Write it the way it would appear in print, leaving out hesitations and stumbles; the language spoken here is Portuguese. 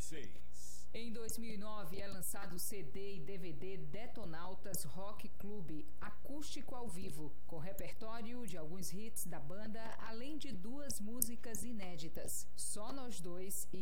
96. Em 2009 é lançado o CD e DVD Detonautas Rock Club, acústico ao vivo, com repertório de alguns hits da banda, além de 2 músicas inéditas, Só Nós Dois e